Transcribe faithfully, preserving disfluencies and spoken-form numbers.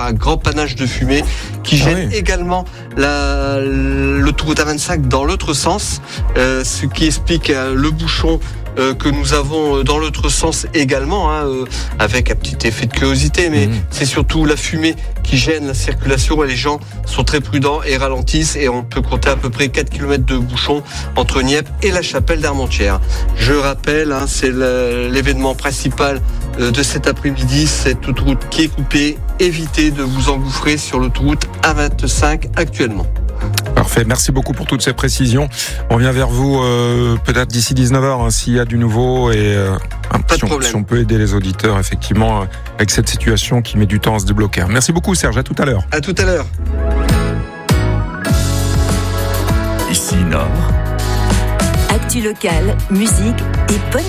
un grand panache de fumée qui gêne ah oui. également la, l'autoroute A vingt-cinq dans l'autre sens, euh, ce qui explique euh, le bouchon Euh, que nous avons dans l'autre sens également, hein, euh, avec un petit effet de curiosité, mais mmh. c'est surtout la fumée qui gêne la circulation et les gens sont très prudents et ralentissent et on peut compter à peu près quatre kilomètres de bouchons entre Nieppe et la Chapelle d'Armentières. Je rappelle, hein, c'est le, l'événement principal euh, de cet après-midi, cette autoroute qui est coupée. Évitez de vous engouffrer sur l'autoroute A vingt-cinq actuellement. Parfait, merci beaucoup pour toutes ces précisions. On vient vers vous euh, peut-être d'ici dix-neuf heures hein, s'il y a du nouveau et euh, Pas si, de on, si on peut aider les auditeurs effectivement euh, avec cette situation qui met du temps à se débloquer. Merci beaucoup Serge, à tout à l'heure. À tout à l'heure. Ici Nord. Actu locale, musique et bonne